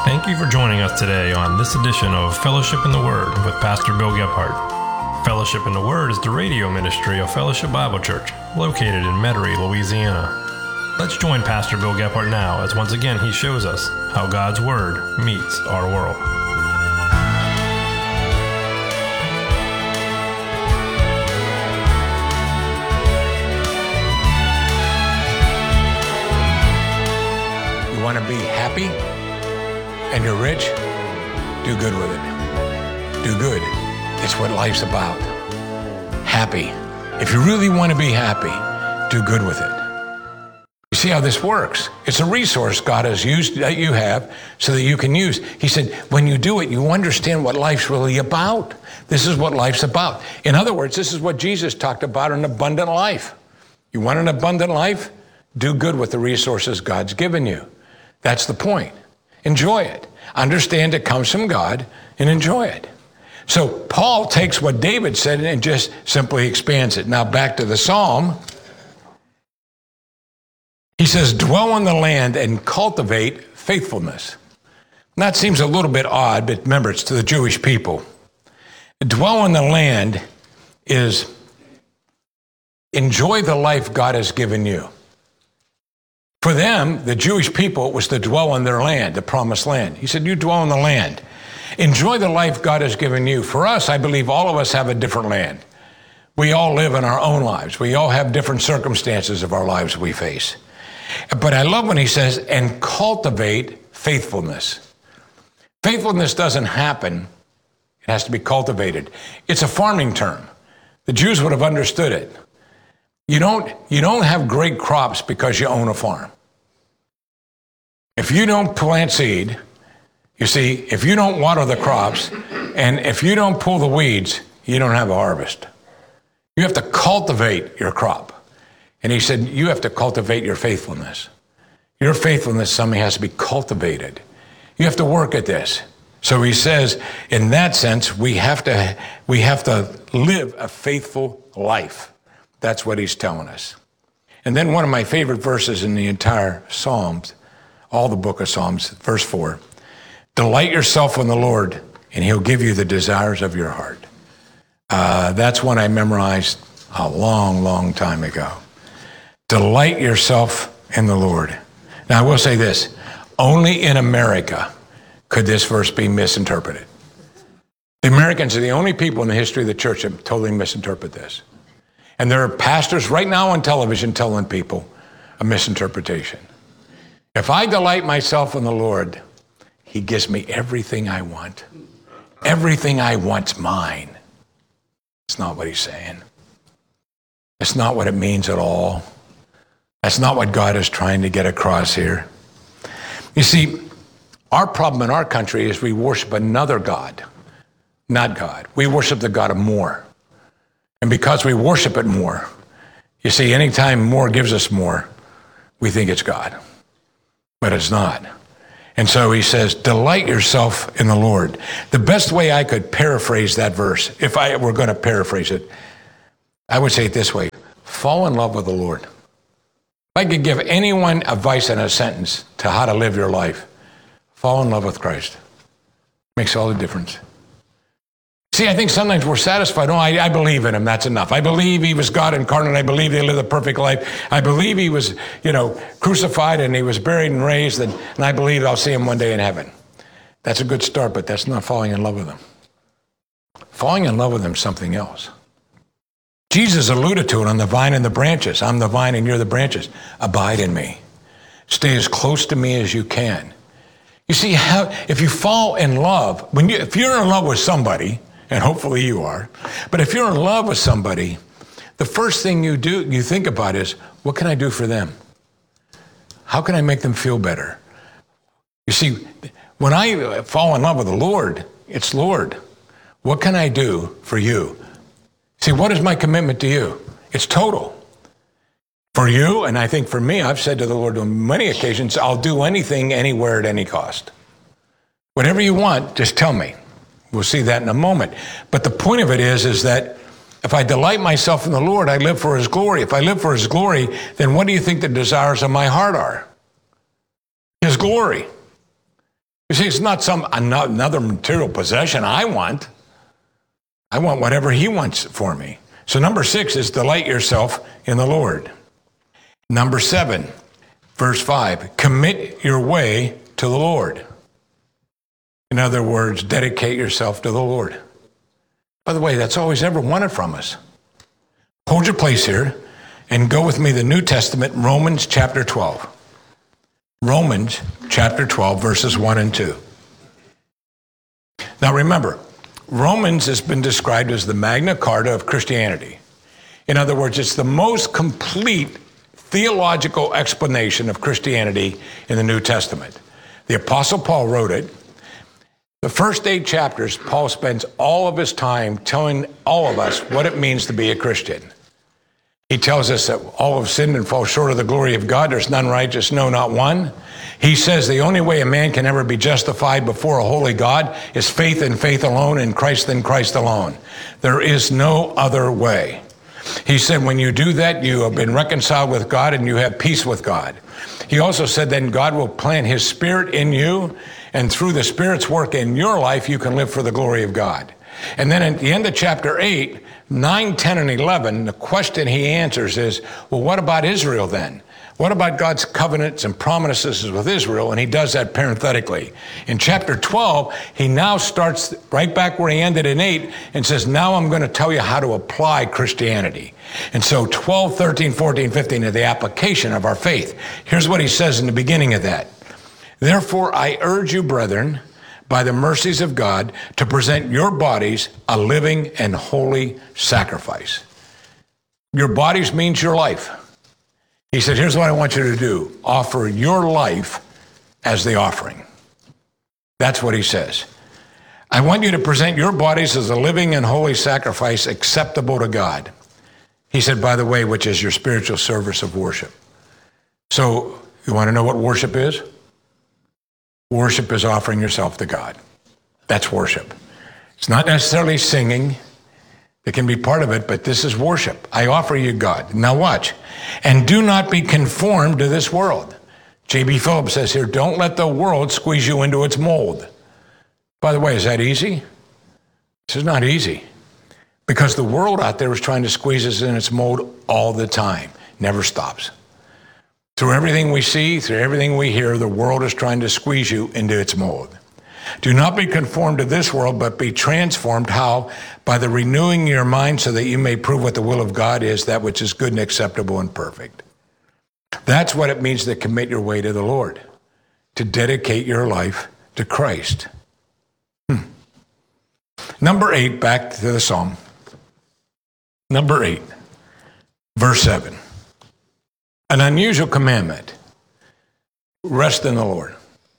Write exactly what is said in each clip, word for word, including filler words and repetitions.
Thank you for joining us today on this edition of Fellowship in the Word with Pastor Bill Gephardt. Fellowship in the Word is the radio ministry of Fellowship Bible Church, located in Metairie, Louisiana. Let's join Pastor Bill Gephardt now as once again he shows us how God's Word meets our world. You want to be happy and you're rich? Do good with it. Do good. It's what life's about. Happy. If you really want to be happy, do good with it. You see how this works? It's a resource God has used that you have so that you can use. He said, when you do it, you understand what life's really about. This is what life's about. In other words, this is what Jesus talked about, an abundant life. You want an abundant life? Do good with the resources God's given you. That's the point. Enjoy it. Understand it comes from God and enjoy it. So Paul takes what David said and just simply expands it. Now back to the Psalm. He says, dwell in the land and cultivate faithfulness. And that seems a little bit odd, but remember, it's to the Jewish people. Dwell in the land is enjoy the life God has given you. For them, the Jewish people, it was to dwell in their land, the promised land. He said, you dwell in the land. Enjoy the life God has given you. For us, I believe all of us have a different land. We all live in our own lives. We all have different circumstances of our lives we face. But I love when he says, and cultivate faithfulness. Faithfulness doesn't happen. It has to be cultivated. It's a farming term. The Jews would have understood it. You don't, you don't have great crops because you own a farm. If you don't plant seed, you see, if you don't water the crops, and if you don't pull the weeds, you don't have a harvest. You have to cultivate your crop. And he said, you have to cultivate your faithfulness. Your faithfulness, something has to be cultivated. You have to work at this. So he says, in that sense, we have to, we have to live a faithful life. That's what he's telling us. And then one of my favorite verses in the entire Psalms, all the book of Psalms, verse four, delight yourself in the Lord, and he'll give you the desires of your heart. Uh, that's one I memorized a long, long time ago. Delight yourself in the Lord. Now, I will say this. Only in America could this verse be misinterpreted. The Americans are the only people in the history of the church that totally misinterpret this. And there are pastors right now on television telling people a misinterpretation. If I delight myself in the Lord, he gives me everything I want. Everything I want's mine. It's not what he's saying. It's not what it means at all. That's not what God is trying to get across here. You see, our problem in our country is we worship another God, not God. We worship the God of more. And because we worship it more, you see, anytime more gives us more, we think it's God. But it's not. And so he says, delight yourself in the Lord. The best way I could paraphrase that verse, if I were going to paraphrase it, I would say it this way: fall in love with the Lord. If I could give anyone advice in a sentence to how to live your life, fall in love with Christ. Makes all the difference. See, I think sometimes we're satisfied. Oh, I, I believe in him. That's enough. I believe he was God incarnate. I believe he lived a perfect life. I believe he was, you know, crucified and he was buried and raised, and, and I believe I'll see him one day in heaven. That's a good start, but that's not falling in love with him. Falling in love with him is something else. Jesus alluded to it on the vine and the branches. I'm the vine and you're the branches. Abide in me. Stay as close to me as you can. You see, how if you fall in love, when you, if you're in love with somebody, and hopefully you are, but if you're in love with somebody, the first thing you do, you think about is, what can I do for them? How can I make them feel better? You see, when I fall in love with the Lord, it's Lord, what can I do for you? See, what is my commitment to you? It's total. For you, and I think for me, I've said to the Lord on many occasions, I'll do anything, anywhere, at any cost. Whatever you want, just tell me. We'll see that in a moment. But the point of it is, is that if I delight myself in the Lord, I live for his glory. If I live for his glory, then what do you think the desires of my heart are? His glory. You see, it's not some another material possession I want. I want whatever he wants for me. So number six is delight yourself in the Lord. Number seven, verse five, commit your way to the Lord. In other words, dedicate yourself to the Lord. By the way, that's all he's ever wanted from us. Hold your place here and go with me to the New Testament, Romans chapter twelve. Romans chapter twelve, verses one and two. Now remember, Romans has been described as the Magna Carta of Christianity. In other words, it's the most complete theological explanation of Christianity in the New Testament. The Apostle Paul wrote it. The first eight chapters, Paul spends all of his time telling all of us what it means to be a Christian. He tells us that all have sinned and fall short of the glory of God. There's none righteous, no, not one. He says the only way a man can ever be justified before a holy God is faith and faith alone, in Christ and Christ alone. There is no other way. He said when you do that, you have been reconciled with God and you have peace with God. He also said then God will plant his Spirit in you, and through the Spirit's work in your life, you can live for the glory of God. And then at the end of chapter eight, nine, ten, and eleven, the question he answers is, well, what about Israel then? What about God's covenants and promises with Israel? And he does that parenthetically. In chapter twelve, he now starts right back where he ended in eight and says, now I'm going to tell you how to apply Christianity. And so twelve, thirteen, fourteen, fifteen are the application of our faith. Here's what he says in the beginning of that. Therefore, I urge you, brethren, by the mercies of God, to present your bodies a living and holy sacrifice. Your bodies means your life. He said, here's what I want you to do. Offer your life as the offering. That's what he says. I want you to present your bodies as a living and holy sacrifice acceptable to God. He said, by the way, which is your spiritual service of worship. So you want to know what worship is? Worship is offering yourself to God. That's worship. It's not necessarily singing. It can be part of it, but this is worship. I offer you God. Now watch. And do not be conformed to this world. J B Phillips says here, don't let the world squeeze you into its mold. By the way, is that easy? This is not easy. Because the world out there is trying to squeeze us in its mold all the time. Never stops. Through everything we see, through everything we hear, the world is trying to squeeze you into its mold. Do not be conformed to this world, but be transformed. How? By the renewing your mind so that you may prove what the will of God is, that which is good and acceptable and perfect. That's what it means to commit your way to the Lord, to dedicate your life to Christ. Hmm. Number eight, back to the Psalm. Number eight, verse seven. An unusual commandment. Rest in the Lord.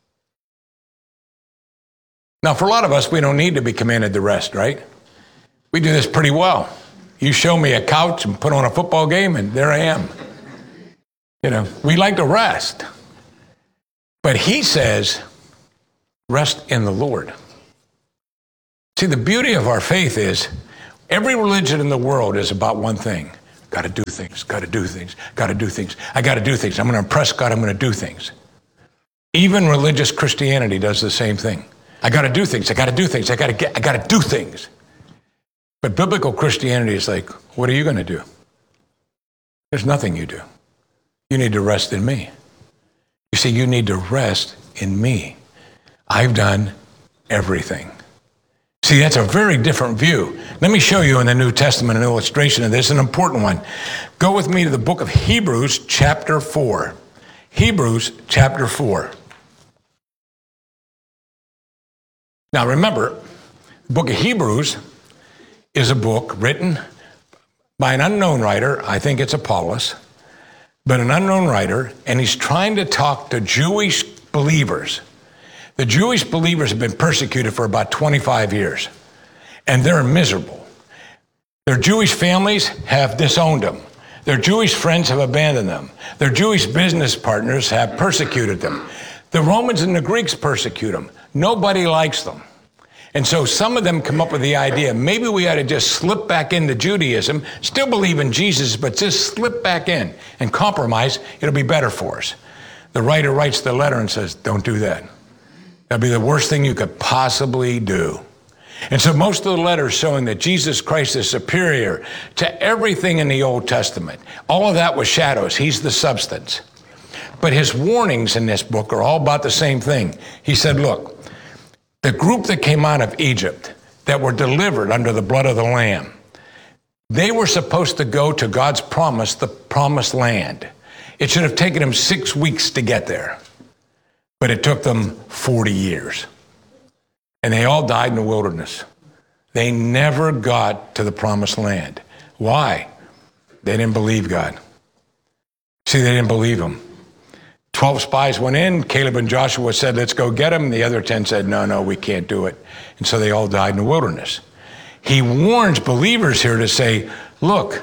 Now, for a lot of us, we don't need to be commanded to rest, right? We do this pretty well. You show me a couch and put on a football game, and there I am. You know, we like to rest. But he says, rest in the Lord. See, the beauty of our faith is every religion in the world is about one thing. Got to do things, got to do things, got to do things. I got to do things. I'm going to impress God. I'm going to do things. Even religious Christianity does the same thing. I got to do things. I got to do things. I got to get, I got to do things. But biblical Christianity is like, what are you going to do? There's nothing you do. You need to rest in me. You see, you need to rest in me. I've done everything. See, that's a very different view. Let me show you in the New Testament an illustration of this, an important one. Go with me to the book of Hebrews, chapter four. Hebrews, chapter four. Now remember, the book of Hebrews is a book written by an unknown writer. I think it's Apollos, but an unknown writer, and he's trying to talk to Jewish believers. The Jewish believers have been persecuted for about twenty-five years, and they're miserable. Their Jewish families have disowned them. Their Jewish friends have abandoned them. Their Jewish business partners have persecuted them. The Romans and the Greeks persecute them. Nobody likes them. And so some of them come up with the idea, maybe we ought to just slip back into Judaism, still believe in Jesus, but just slip back in and compromise. It'll be better for us. The writer writes the letter and says, don't do that. That'd be the worst thing you could possibly do. And so most of the letters showing that Jesus Christ is superior to everything in the Old Testament, all of that was shadows. He's the substance. But his warnings in this book are all about the same thing. He said, look, the group that came out of Egypt that were delivered under the blood of the Lamb, they were supposed to go to God's promise, the promised land. It should have taken them six weeks to get there, but it took them forty years. And they all died in the wilderness. They never got to the promised land. Why? They didn't believe God. See, they didn't believe him. Twelve spies went in. Caleb and Joshua said, let's go get him. The other ten said, no, no, we can't do it. And so they all died in the wilderness. He warns believers here to say, look,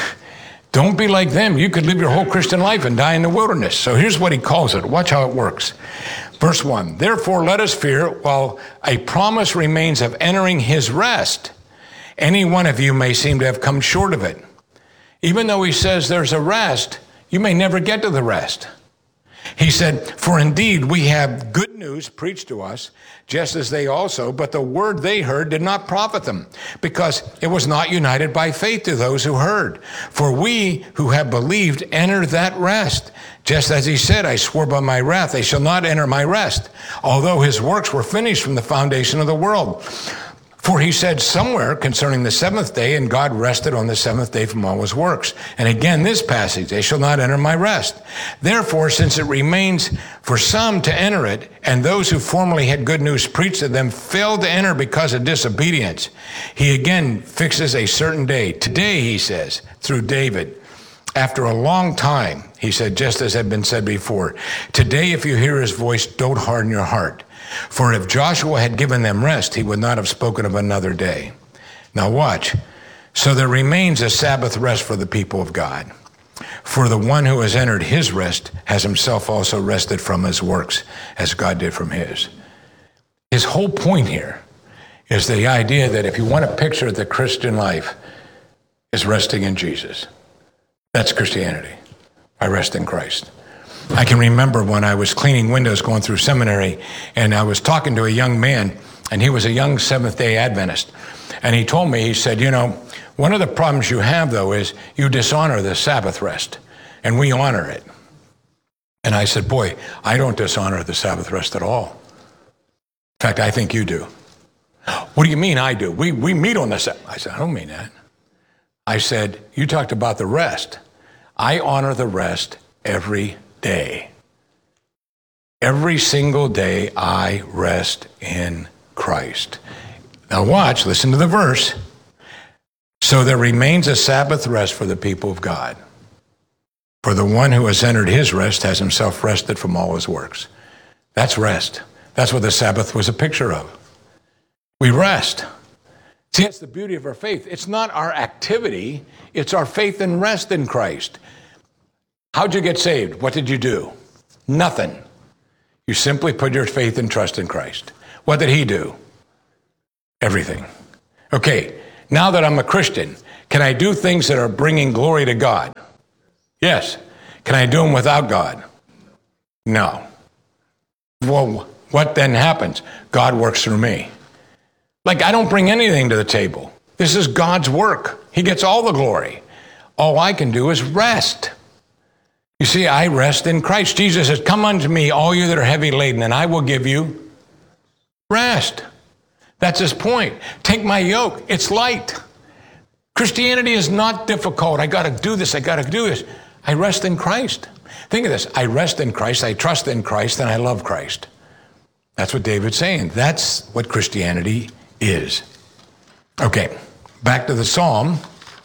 don't be like them. You could live your whole Christian life and die in the wilderness. So here's what he calls it. Watch how it works. Verse one, therefore let us fear while a promise remains of entering his rest. Any one of you may seem to have come short of it. Even though he says there's a rest, you may never get to the rest. He said, for indeed we have good news preached to us, just as they also, but the word they heard did not profit them, because it was not united by faith to those who heard. For we who have believed enter that rest. Just as he said, I swore by my wrath, they shall not enter my rest, although his works were finished from the foundation of the world. For he said somewhere concerning the seventh day, and God rested on the seventh day from all his works. And again, this passage, they shall not enter my rest. Therefore, since it remains for some to enter it, and those who formerly had good news preached to them failed to enter because of disobedience, he again fixes a certain day. Today, he says, through David, after a long time, he said, just as had been said before, today, if you hear his voice, don't harden your heart. For if Joshua had given them rest, he would not have spoken of another day. Now watch. So there remains a Sabbath rest for the people of God. For the one who has entered his rest has himself also rested from his works, as God did from his. His whole point here is the idea that if you want to picture the Christian life, is resting in Jesus. That's Christianity. I rest in Christ. I can remember when I was cleaning windows going through seminary, and I was talking to a young man, and he was a young Seventh-day Adventist. And he told me, he said, you know, one of the problems you have, though, is you dishonor the Sabbath rest, and we honor it. And I said, boy, I don't dishonor the Sabbath rest at all. In fact, I think you do. What do you mean I do? We, we meet on the Sabbath. I said, I don't mean that. I said, you talked about the rest. I honor the rest every day. Every single day I rest in Christ. Now watch, listen to the verse. So there remains a Sabbath rest for the people of God. For the one who has entered his rest has himself rested from all his works. That's rest. That's what the Sabbath was a picture of. We rest. See, that's the beauty of our faith. It's not our activity, it's our faith and rest in Christ. How'd you get saved? What did you do? Nothing. You simply put your faith and trust in Christ. What did he do? Everything. Okay, now that I'm a Christian, can I do things that are bringing glory to God? Yes. Can I do them without God? No. Well, what then happens? God works through me. Like, I don't bring anything to the table. This is God's work. He gets all the glory. All I can do is rest. You see, I rest in Christ. Jesus says, come unto me, all you that are heavy laden, and I will give you rest. That's his point. Take my yoke. It's light. Christianity is not difficult. I got to do this. I got to do this. I rest in Christ. Think of this. I rest in Christ. I trust in Christ, and I love Christ. That's what David's saying. That's what Christianity is. Okay, back to the Psalm.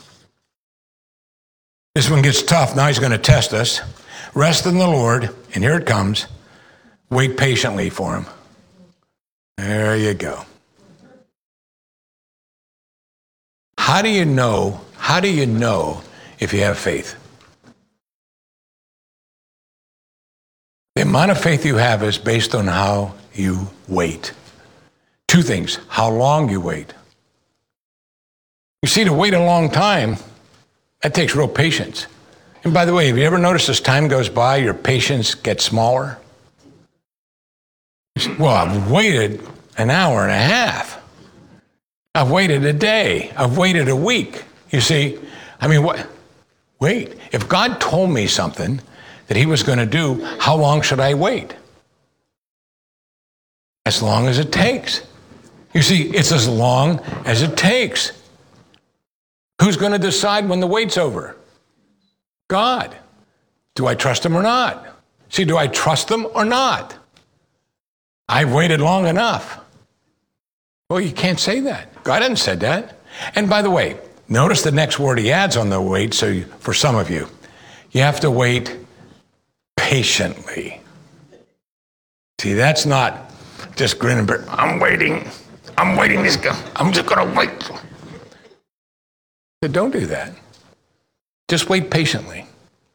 This one gets tough. Now he's going to test us. Rest in the Lord, and here it comes. Wait patiently for him. There you go. How do you know, how do you know if you have faith? The amount of faith you have is based on how you wait. Two things, how long you wait. You see, to wait a long time, that takes real patience. And by the way, have you ever noticed as time goes by, your patience gets smaller? Well, I've waited an hour and a half. I've waited a day. I've waited a week. You see, I mean, what? Wait. If God told me something that he was going to do, how long should I wait? As long as it takes. You see, it's as long as it takes. Who's going to decide when the wait's over? God. Do I trust him or not? See, do I trust him or not? I've waited long enough. Well, you can't say that. God hasn't said that. And by the way, notice the next word he adds on the wait. So you, for some of you, you have to wait patiently. See, that's not just grin and bear. I'm waiting. I'm waiting this guy. I'm just going to wait. But don't do that. Just wait patiently.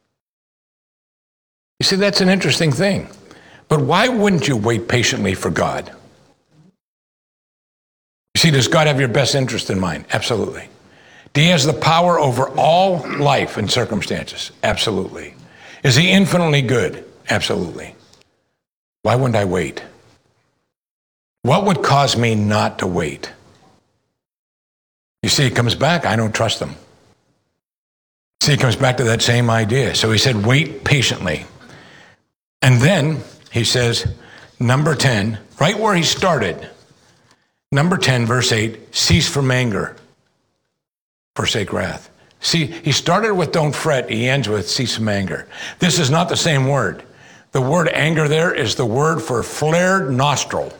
You see, that's an interesting thing. But why wouldn't you wait patiently for God? You see, does God have your best interest in mind? Absolutely. Do he has the power over all life and circumstances? Absolutely. Is he infinitely good? Absolutely. Why wouldn't I wait? What would cause me not to wait? You see, it comes back, I don't trust him. See, it comes back to that same idea. So he said, wait patiently. And then he says, number ten, right where he started, number ten, verse eight, cease from anger, forsake wrath. See, he started with don't fret, he ends with cease from anger. This is not the same word. The word anger there is the word for flared nostril.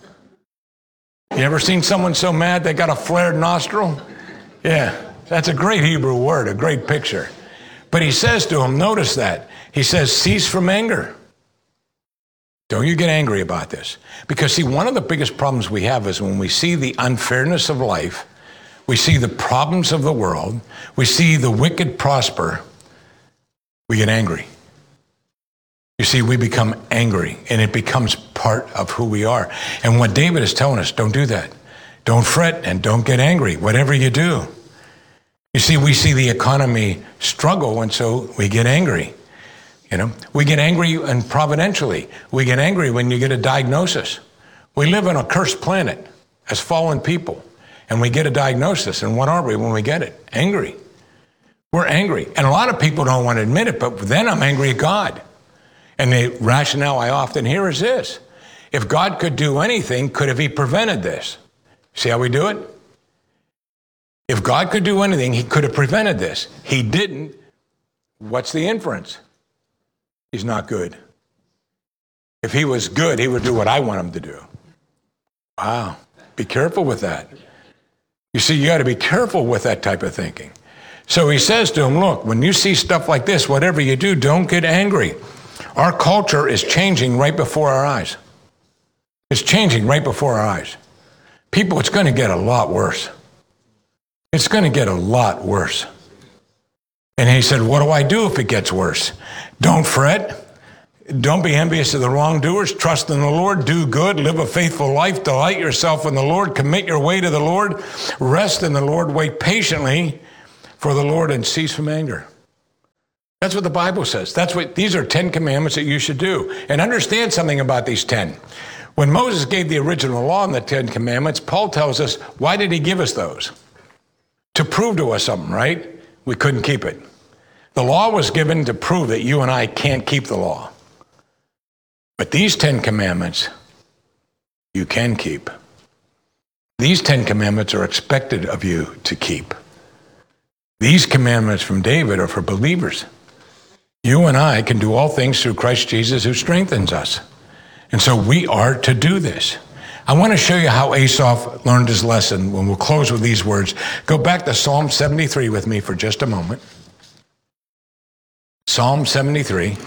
You ever seen someone so mad they got a flared nostril? Yeah, that's a great Hebrew word, a great picture. But he says to him, notice that, he says, cease from anger. Don't you get angry about this. Because see, one of the biggest problems we have is when we see the unfairness of life, we see the problems of the world, we see the wicked prosper, we get angry. You see, we become angry, and it becomes part of who we are. And what David is telling us, don't do that. Don't fret and don't get angry, whatever you do. You see, we see the economy struggle, and so we get angry. You know, we get angry and providentially. We get angry when you get a diagnosis. We live on a cursed planet as fallen people, and we get a diagnosis. And what are we when we get it? Angry. We're angry. And a lot of people don't want to admit it, but then I'm angry at God. And the rationale I often hear is this. If God could do anything, could have he prevented this? See how we do it? If God could do anything, he could have prevented this. He didn't. What's the inference? He's not good. If he was good, he would do what I want him to do. Wow. Be careful with that. You see, you got to be careful with that type of thinking. So he says to him, look, when you see stuff like this, whatever you do, don't get angry. Our culture is changing right before our eyes. It's changing right before our eyes. People, it's going to get a lot worse. It's going to get a lot worse. And he said, what do I do if it gets worse? Don't fret. Don't be envious of the wrongdoers. Trust in the Lord. Do good. Live a faithful life. Delight yourself in the Lord. Commit your way to the Lord. Rest in the Lord. Wait patiently for the Lord and cease from anger. That's what the Bible says. That's what these are ten commandments that you should do. And understand something about these ten. When Moses gave the original law and the Ten Commandments, Paul tells us, why did he give us those? To prove to us something, right? We couldn't keep it. The law was given to prove that you and I can't keep the law. But these Ten Commandments, you can keep. These Ten Commandments are expected of you to keep. These commandments from David are for believers. You and I can do all things through Christ Jesus who strengthens us. And so we are to do this. I want to show you how Asaph learned his lesson when we'll close with these words. Go back to Psalm seventy-three with me for just a moment. Psalm seventy-three.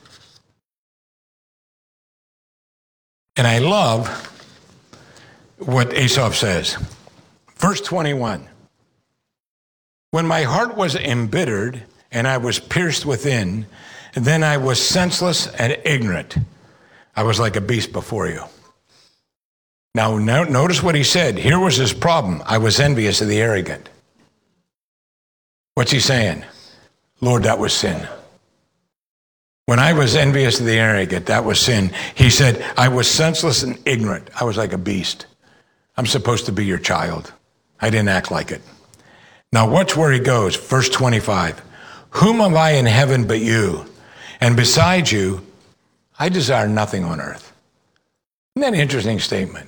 And I love what Asaph says. Verse twenty-one. When my heart was embittered and I was pierced within, then I was senseless and ignorant. I was like a beast before you. Now, no, notice what he said. Here was his problem. I was envious of the arrogant. What's he saying? Lord, that was sin. When I was envious of the arrogant, that was sin. He said, I was senseless and ignorant. I was like a beast. I'm supposed to be your child. I didn't act like it. Now watch where he goes, verse twenty-five. Whom have I in heaven but you? And besides you, I desire nothing on earth. Isn't that an interesting statement?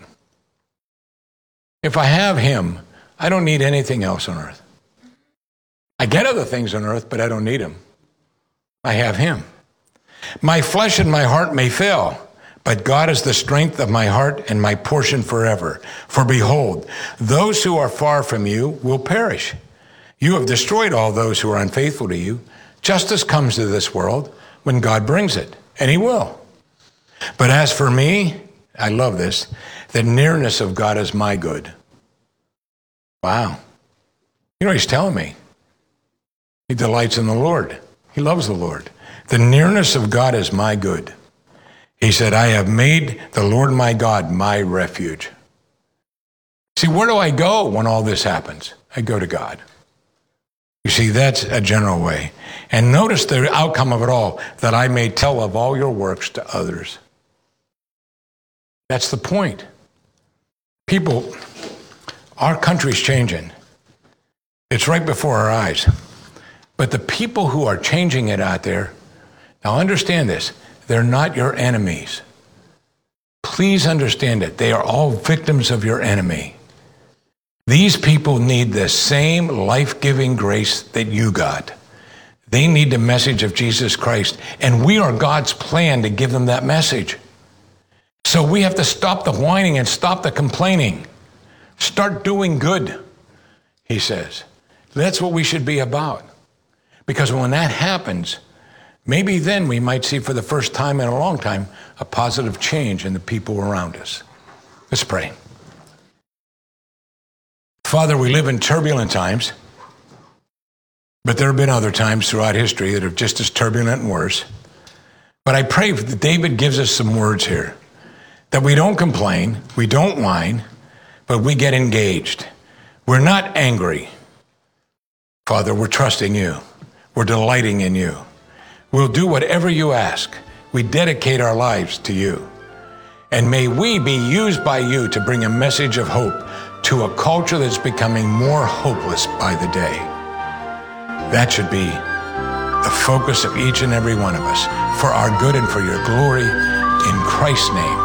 If I have him, I don't need anything else on earth. I get other things on earth, but I don't need him. I have him. My flesh and my heart may fail, but God is the strength of my heart and my portion forever. For behold, those who are far from you will perish. You have destroyed all those who are unfaithful to you. Justice comes to this world when God brings it, and he will. But as for me, I love this, the nearness of God is my good. Wow. You know what he's telling me? He delights in the Lord. He loves the Lord. The nearness of God is my good. He said, I have made the Lord my God my refuge. See, where do I go when all this happens? I go to God. You see, that's a general way. And notice the outcome of it all, that I may tell of all your works to others. That's the point. People, our country's changing. It's right before our eyes. But the people who are changing it out there, now understand this, they're not your enemies. Please understand it. They are all victims of your enemy. These people need the same life-giving grace that you got. They need the message of Jesus Christ, and we are God's plan to give them that message. So we have to stop the whining and stop the complaining. Start doing good, he says. That's what we should be about. Because when that happens, maybe then we might see for the first time in a long time a positive change in the people around us. Let's pray. Father, we live in turbulent times, but there have been other times throughout history that are just as turbulent and worse. But I pray that David gives us some words here, that we don't complain, we don't whine, but we get engaged. We're not angry. Father, we're trusting you. We're delighting in you. We'll do whatever you ask. We dedicate our lives to you. And may we be used by you to bring a message of hope to a culture that's becoming more hopeless by the day. That should be the focus of each and every one of us, for our good and for your glory, in Christ's name.